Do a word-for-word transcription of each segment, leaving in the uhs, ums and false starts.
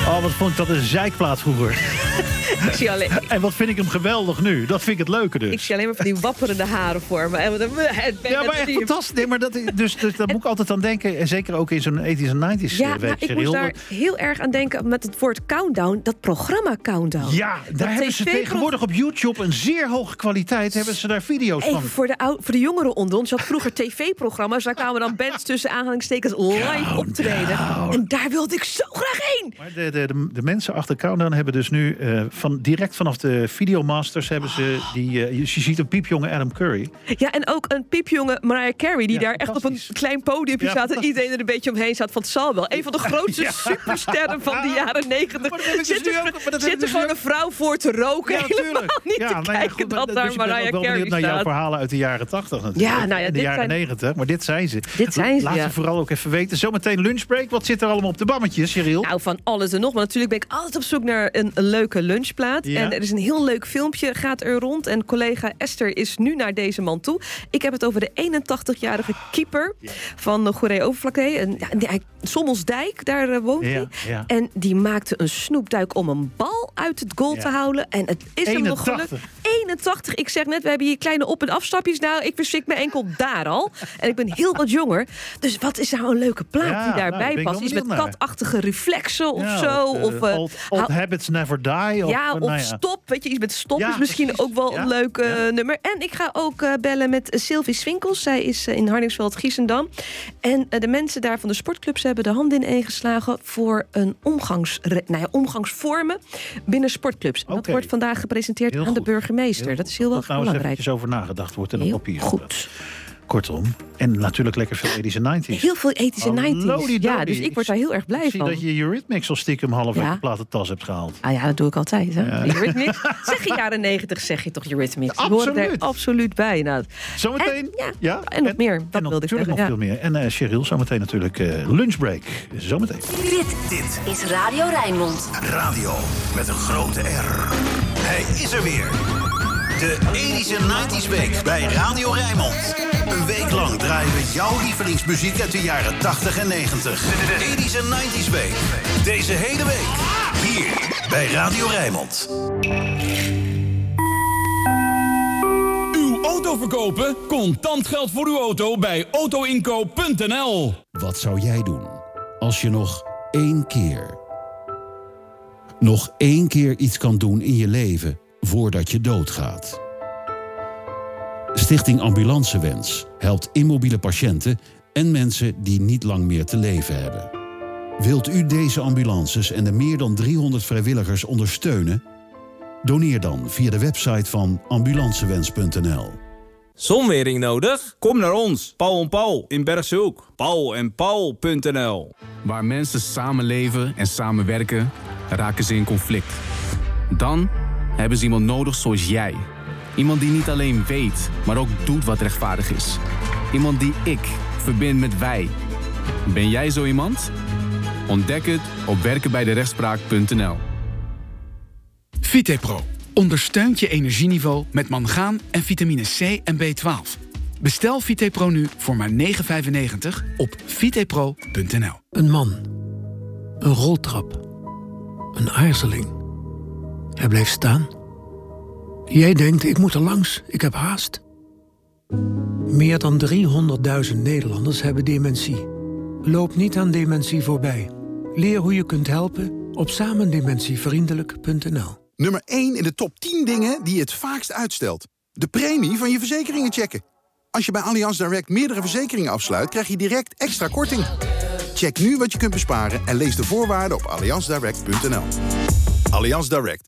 Oh, wat vond ik dat een zeikplaat vroeger. Ik zie alleen... En wat vind ik hem geweldig nu. Dat vind ik het leuke dus. Ik zie alleen maar van die wapperende haren voor me. En wat een- het ben Ja, maar echt fantastisch. Nee, maar dat, dus, dus daar moet ik altijd aan denken. En zeker ook in zo'n tachtiger en negentiger Ja, week. nou, ik moest daar heel erg aan denken met het woord countdown. Dat programma Countdown. Ja, daar Dat hebben ze tv-pro- tegenwoordig op YouTube een zeer hoge kwaliteit. Hebben ze daar video's van. Even voor de, ou- voor de jongeren onder ons. Je had vroeger tv-programma's. Daar kwamen dan bands tussen aanhalingstekens live optreden. En daar wilde ik zo graag heen. Maar de, de, de, de mensen achter Countdown hebben dus nu uh, van, direct vanaf de Videomasters hebben ze die. Uh, je ziet een piepjonge Adam Curry. Ja, en ook een piepjonge Mariah Carey. Die Ja, daar echt op een klein podiumpje Ja, staat. En iedereen er een beetje omheen staat. Van het zal wel. Een van de grootste Ja. supersterren van de jaren negentig. Maar dat heb ik dus Zit nu er, ook- maar dat heb zit ik er dus gewoon nu een vrouw voor te roken. Ja, Helemaal natuurlijk. niet Ja, te nou ja, kijken goed, dat dus daar ik ben ook Mariah wel Carey benieuwd naar jouw staat. verhalen uit de jaren tachtig natuurlijk. Ja, nou ja, en de dit jaren zijn- negentig. Maar dit zijn ze. Dit zijn ze, Laat ja. ze vooral ook even weten. Zometeen lunchbreak. Wat zit er allemaal op de bammetjes, Cheryl? Nou, van alles en nog. Maar natuurlijk ben ik altijd op zoek naar een, een leuke lunchplaat. Ja. En er is een heel leuk filmpje, gaat er rond. En collega Esther is nu naar deze man toe. Ik heb het over de eenentachtigjarige keeper van de Goeree Overflakkee. En, ja, die- hij- Sommelsdijk, daar uh, woont hij. Ja, ja. En die maakte een snoepduik om een bal uit het goal Ja. te houden. En het is hem nog eenentachtig. gelukt. eenentachtig. Ik zeg net, we hebben hier kleine op- en afstapjes. Nou, ik verstik me enkel daar al. En ik ben heel wat jonger. Dus wat is nou een leuke plaat Ja, die nou, daar daarbij ben ik past? wel Iets met benieuwd naar. katachtige reflexen of Ja, zo. Of, Of, uh, uh, old, old hou- habits never die. Of, ja, uh, of nou ja. stop. Weet je, iets met stop Ja, is misschien precies. ook wel Ja, een leuk uh, ja. nummer. En ik ga ook uh, bellen met uh, Sylvie Swinkels. Zij is uh, in Hardingsveld-Giessendam. En uh, de mensen daar van de sportclubs hebben de hand in één geslagen voor een omgangs, nou ja, omgangsvormen binnen sportclubs. En dat Oké. wordt vandaag gepresenteerd Heel aan de goed. burgemeester. Heel dat goed. is heel Dat erg nou eens belangrijk. eventjes over nagedacht wordt en op Heel papier. goed. Kortom. En natuurlijk lekker veel eighties en nineties. Heel veel ethische nineties. Lodi-dodi. Ja, dus ik word daar heel erg blij Ik zie van. dat je Eurythmics al stiekem half Ja. uit de platen tas hebt gehaald. Ah ja, dat doe ik altijd. Hè? Ja. Eurythmics. Zeg je jaren negentig, zeg je toch Eurythmics? Die horen er Absoluut. absoluut bij. Nou, Zometeen. En- ja, en nog meer. Dat en wilde ik natuurlijk nog zeggen, veel meer. En uh, Cheryl, zometeen natuurlijk uh, lunchbreak. Zometeen. Dit, dit is Radio Rijnmond. Radio met een grote R. Hij is er weer. De tachtiger en nineties week bij Radio Rijnmond. Een week lang draaien we jouw lievelingsmuziek uit de jaren tachtig en negentig. De tachtiger en nineties week. Deze hele week. Hier bij Radio Rijnmond. Uw auto verkopen? Contant geld voor uw auto bij autoinkoop punt n l. Wat zou jij doen als je nog één keer... nog één keer iets kan doen in je leven voordat je doodgaat? Stichting Ambulancewens helpt immobiele patiënten en mensen die niet lang meer te leven hebben. Wilt u deze ambulances en de meer dan driehonderd vrijwilligers ondersteunen? Doneer dan via de website van ambulancewens punt n l. Zonwering nodig? Kom naar ons, Paul en Paul in Bergshoek. paul en paul punt n l. Waar mensen samenleven en samenwerken, raken ze in conflict. Dan hebben ze iemand nodig zoals jij. Iemand die niet alleen weet, maar ook doet wat rechtvaardig is. Iemand die ik verbind met wij. Ben jij zo iemand? Ontdek het op werken bij de rechtspraak punt n l. Vitepro ondersteunt je energieniveau met mangaan en vitamine C en B twaalf. Bestel Vitepro nu voor maar negen vijfennegentig op vitepro punt n l. Een man. Een roltrap. Een aarzeling. Hij blijft staan. Jij denkt, ik moet er langs, ik heb haast. Meer dan driehonderdduizend Nederlanders hebben dementie. Loop niet aan dementie voorbij. Leer hoe je kunt helpen op samendementievriendelijk punt n l. Nummer één in de top tien dingen die je het vaakst uitstelt. De premie van je verzekeringen checken. Als je bij Allianz Direct meerdere verzekeringen afsluit, krijg je direct extra korting. Check nu wat je kunt besparen en lees de voorwaarden op allianz direct punt n l. Allianz Direct.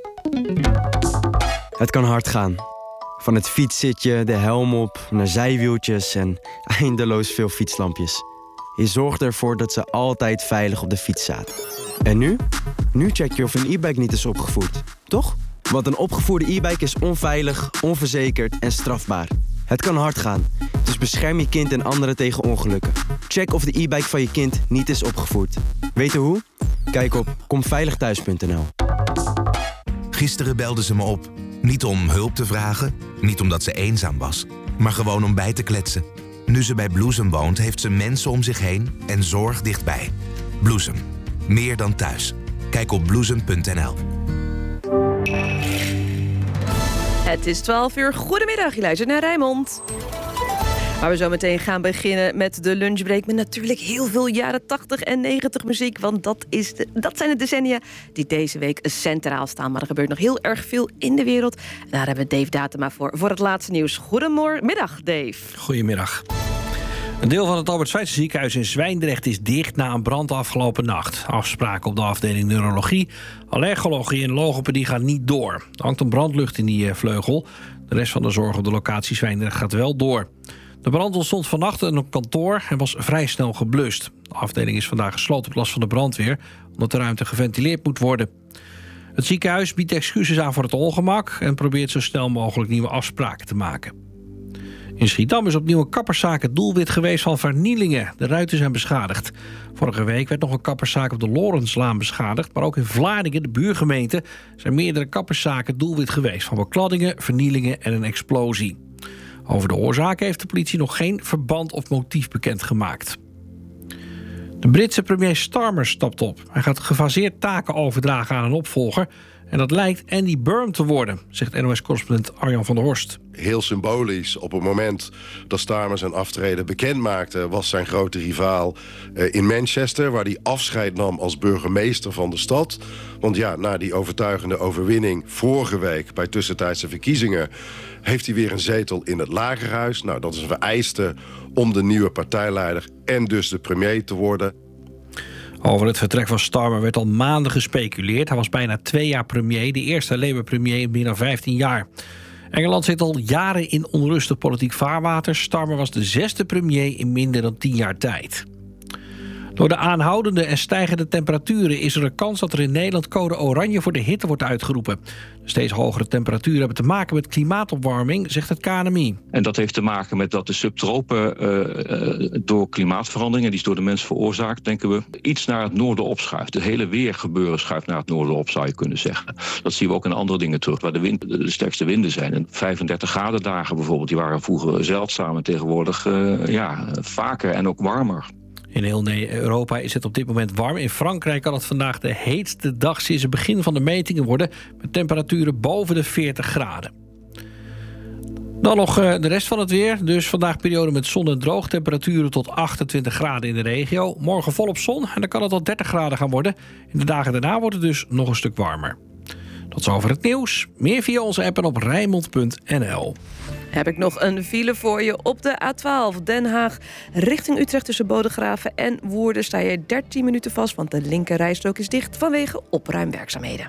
Het kan hard gaan. Van het fietszitje, de helm op, naar zijwieltjes en eindeloos veel fietslampjes. Je zorgt ervoor dat ze altijd veilig op de fiets zaten. En nu? Nu check je of een e-bike niet is opgevoerd, toch? Want een opgevoerde e-bike is onveilig, onverzekerd en strafbaar. Het kan hard gaan, dus bescherm je kind en anderen tegen ongelukken. Check of de e-bike van je kind niet is opgevoerd. Weten hoe? Kijk op komveiligthuis punt n l. Gisteren belde ze me op. Niet om hulp te vragen, niet omdat ze eenzaam was, maar gewoon om bij te kletsen. Nu ze bij Bloesem woont, heeft ze mensen om zich heen en zorg dichtbij. Bloesem, meer dan thuis. Kijk op bloesem punt n l. Het is twaalf uur. Goedemiddag, je luistert naar Rijnmond. Waar we zo meteen gaan beginnen met de lunchbreak... met natuurlijk heel veel jaren tachtig en negentig muziek... want dat, is de, dat zijn de decennia die deze week centraal staan. Maar er gebeurt nog heel erg veel in de wereld. En daar hebben we Dave Datema voor, voor het laatste nieuws. Goedemiddag, Dave. Goedemiddag. Een deel van het Albert Schweitzer ziekenhuis in Zwijndrecht is dicht na een brand afgelopen nacht. Afspraken op de afdeling neurologie, allergologie en logopedie gaan niet door. Er hangt een brandlucht in die vleugel. De rest van de zorg op de locatie Zwijndrecht gaat wel door. De brand ontstond vannacht in een kantoor en was vrij snel geblust. De afdeling is vandaag gesloten op last van de brandweer, omdat de ruimte geventileerd moet worden. Het ziekenhuis biedt excuses aan voor het ongemak en probeert zo snel mogelijk nieuwe afspraken te maken. In Schiedam is opnieuw een kapperszaak het doelwit geweest van vernielingen. De ruiten zijn beschadigd. Vorige week werd nog een kapperszaak op de Lorenslaan beschadigd. Maar ook in Vlaardingen, de buurgemeente, zijn meerdere kapperszaken doelwit geweest van bekladdingen, vernielingen en een explosie. Over de oorzaak heeft de politie nog geen verband of motief bekendgemaakt. De Britse premier Starmer stapt op. Hij gaat gefaseerd taken overdragen aan een opvolger. En dat lijkt Andy Burnham te worden, zegt N O S-correspondent Arjan van der Horst. Heel symbolisch, op het moment dat Starmer zijn aftreden bekend maakte... was zijn grote rivaal uh, in Manchester, waar hij afscheid nam als burgemeester van de stad. Want ja, na die overtuigende overwinning vorige week bij tussentijdse verkiezingen... heeft hij weer een zetel in het Lagerhuis. Nou, dat is een vereiste om de nieuwe partijleider en dus de premier te worden. Over het vertrek van Starmer werd al maanden gespeculeerd. Hij was bijna twee jaar premier, de eerste Labour-premier in meer dan vijftien jaar. Engeland zit al jaren in onrustig politiek vaarwater. Starmer was de zesde premier in minder dan tien jaar tijd. Door de aanhoudende en stijgende temperaturen is er een kans dat er in Nederland code oranje voor de hitte wordt uitgeroepen. De steeds hogere temperaturen hebben te maken met klimaatopwarming, zegt het K N M I. En dat heeft te maken met dat de subtropen uh, uh, door klimaatveranderingen, die is door de mens veroorzaakt, denken we, iets naar het noorden opschuift. Het hele weergebeuren schuift naar het noorden op, zou je kunnen zeggen. Dat zien we ook in andere dingen terug, waar de, wind, de sterkste winden zijn. En vijfendertig graden dagen bijvoorbeeld, die waren vroeger zeldzaam en tegenwoordig uh, ja, vaker en ook warmer. In heel Europa is het op dit moment warm. In Frankrijk kan het vandaag de heetste dag sinds het begin van de metingen worden, met temperaturen boven de veertig graden. Dan nog de rest van het weer. Dus vandaag periode met zon en droog. Temperaturen tot achtentwintig graden in de regio. Morgen volop zon en dan kan het tot dertig graden gaan worden. In de dagen daarna wordt het dus nog een stuk warmer. Tot zover het nieuws. Meer via onze app en op rijnmond punt n l. Heb ik nog een file voor je op de A twaalf Den Haag richting Utrecht tussen Bodegraven en Woerden sta je dertien minuten vast, want de linker rijstrook is dicht vanwege opruimwerkzaamheden.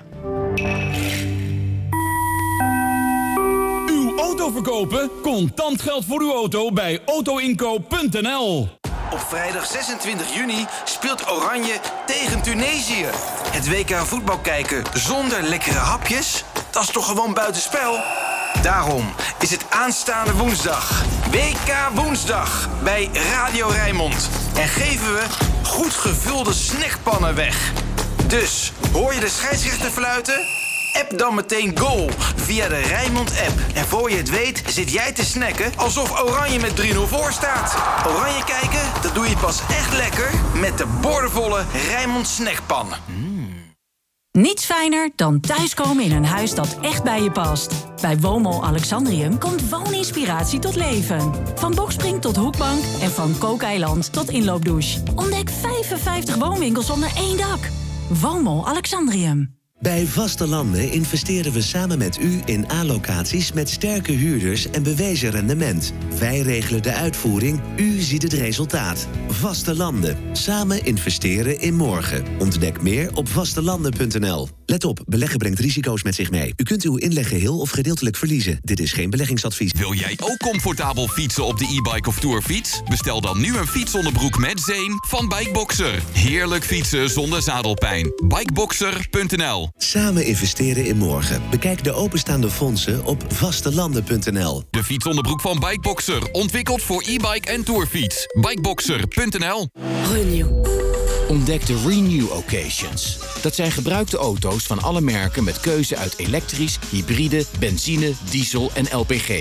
Uw auto verkopen? Contant geld voor uw auto bij auto inkoop punt n l. Op vrijdag zesentwintig juni speelt Oranje tegen Tunesië. Het W K voetbal kijken zonder lekkere hapjes? Dat is toch gewoon buitenspel? Daarom is het aanstaande woensdag W K Woensdag bij Radio Rijnmond. En geven we goed gevulde snackpannen weg. Dus, hoor je de scheidsrechter fluiten? App dan meteen goal via de Rijnmond-app. En voor je het weet zit jij te snacken alsof Oranje met drie nul voor staat. Oranje kijken, dat doe je pas echt lekker met de boordevolle Rijnmond snackpan. Niets fijner dan thuiskomen in een huis dat echt bij je past. Bij Woonmol Alexandrium komt wooninspiratie tot leven. Van bokspring tot hoekbank en van kookeiland tot inloopdouche. Ontdek vijfenvijftig woonwinkels onder één dak. Woonmol Alexandrium. Bij Vaste Landen investeren we samen met u in A-locaties met sterke huurders en bewezen rendement. Wij regelen de uitvoering, u ziet het resultaat. Vaste Landen. Samen investeren in morgen. Ontdek meer op vastelanden punt n l. Let op, beleggen brengt risico's met zich mee. U kunt uw inleg geheel of gedeeltelijk verliezen. Dit is geen beleggingsadvies. Wil jij ook comfortabel fietsen op de e-bike of tourfiets? Bestel dan nu een fietsonderbroek met zeem van Bikeboxer. Heerlijk fietsen zonder zadelpijn. Bikeboxer punt n l. Samen investeren in morgen. Bekijk de openstaande fondsen op vastelanden punt n l. De fietsonderbroek van Bikeboxer. Ontwikkeld voor e-bike en tourfiets. Bikeboxer punt n l. Renew. Ontdek de Renew Occasions. Dat zijn gebruikte auto's van alle merken met keuze uit elektrisch, hybride, benzine, diesel en L P G.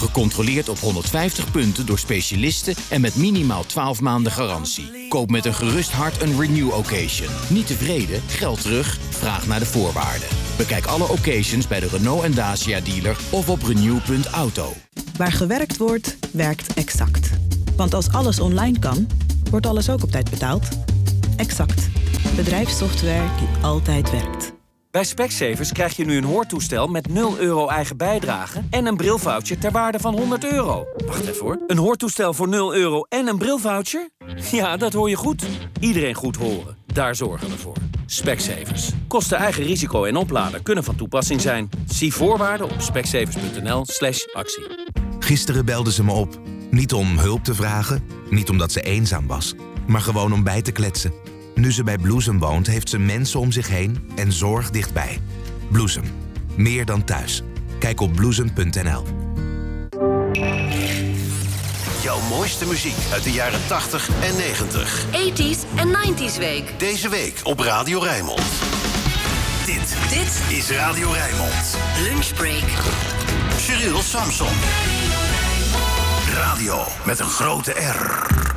Gecontroleerd op honderdvijftig punten door specialisten en met minimaal twaalf maanden garantie. Koop met een gerust hart een Renew Occasion. Niet tevreden? Geld terug? Vraag naar de voorwaarden. Bekijk alle occasions bij de Renault en Dacia dealer of op renew punt auto. Waar gewerkt wordt, werkt Exact. Want als alles online kan, wordt alles ook op tijd betaald. Exact. Bedrijfssoftware die altijd werkt. Bij Specsavers krijg je nu een hoortoestel met nul euro eigen bijdrage en een brilvoucher ter waarde van honderd euro. Wacht even hoor. Een hoortoestel voor nul euro en een brilvoucher? Ja, dat hoor je goed. Iedereen goed horen. Daar zorgen we voor. Specsavers. Kosten eigen risico en opladen kunnen van toepassing zijn. Zie voorwaarden op specsavers.nl slash actie. Gisteren belde ze me op. Niet om hulp te vragen, niet omdat ze eenzaam was, maar gewoon om bij te kletsen. Nu ze bij Bloesem woont, heeft ze mensen om zich heen en zorg dichtbij. Bloesem. Meer dan thuis. Kijk op bloesem punt n l. Jouw mooiste muziek uit de jaren tachtig en negentig. tachtiger en negentiger week. Deze week op Radio Rijnmond. Dit, dit is Radio Rijnmond. Lunchbreak. Cyril Samson. Radio met een grote R.